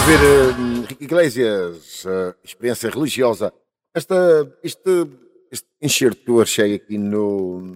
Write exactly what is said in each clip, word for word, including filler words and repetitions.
ouvir uh, Henrique Iglesias, uh, experiência religiosa. Esta, este, este enxerto que eu achei aqui no,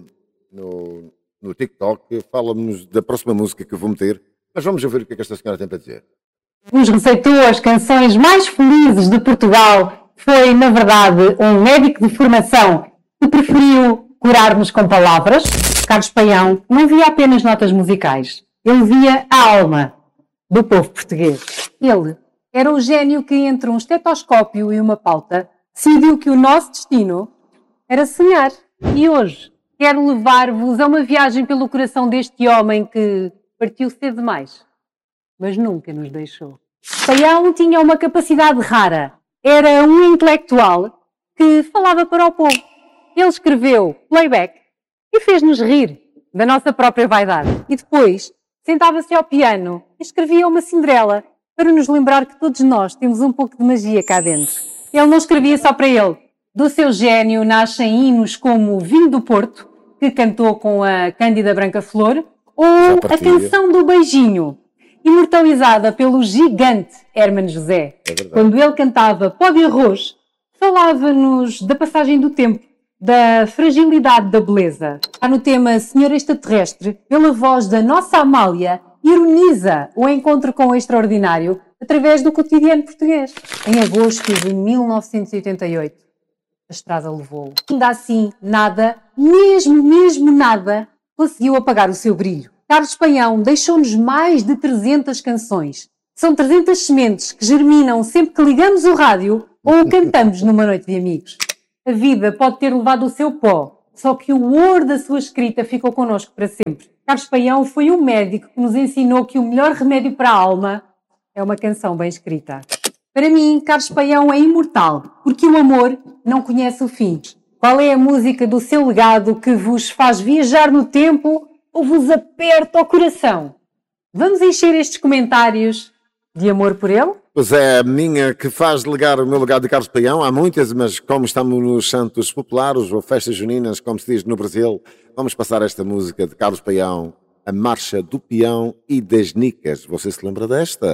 no, no TikTok fala-nos da próxima música que eu vou meter, mas vamos ouvir o que é que esta senhora tem para dizer. Nos receitou as canções mais felizes de Portugal. Foi, na verdade, um médico de formação que preferiu curar-nos com palavras. Carlos Paião não via apenas notas musicais, ele via a alma do povo português. Ele era o gênio que, entre um estetoscópio e uma pauta, decidiu que o nosso destino era sonhar. E hoje quero levar-vos a uma viagem pelo coração deste homem que partiu cedo demais, mas nunca nos deixou. Paião tinha uma capacidade rara. Era um intelectual que falava para o povo. Ele escreveu playback e fez-nos rir da nossa própria vaidade. E depois sentava-se ao piano e escrevia uma Cinderela para nos lembrar que todos nós temos um pouco de magia cá dentro. Ele não escrevia só para ele. Do seu gênio nascem hinos como o Vinho do Porto, que cantou com a Cândida Branca Flor, ou a canção do Beijinho, imortalizada pelo gigante Hermano José. É Quando ele cantava Pó de Arroz, falava-nos da passagem do tempo, da fragilidade da beleza. Há no tema Senhora Extraterrestre, pela voz da nossa Amália, ironiza o encontro com o extraordinário através do cotidiano português. Em agosto de mil novecentos e oitenta e oito, a estrada levou-o. Ainda assim, nada, mesmo, mesmo nada, conseguiu apagar o seu brilho. Carlos Paião deixou-nos mais de trezentas canções. São trezentas sementes que germinam sempre que ligamos o rádio ou cantamos numa noite de amigos. A vida pode ter levado o seu pó, só que o ouro da sua escrita ficou connosco para sempre. Carlos Paião foi um médico que nos ensinou que o melhor remédio para a alma é uma canção bem escrita. Para mim, Carlos Paião é imortal, porque o amor não conhece o fim. Qual é a música do seu legado que vos faz viajar no tempo ou vos aperta o coração? Vamos encher estes comentários de amor por ele? Pois é, a minha que faz legar o meu legado de Carlos Paião. Há muitas, mas como estamos nos Santos Populares ou festas juninas, como se diz no Brasil, vamos passar esta música de Carlos Paião, a Marcha do Peão e das Nicas. Você se lembra desta?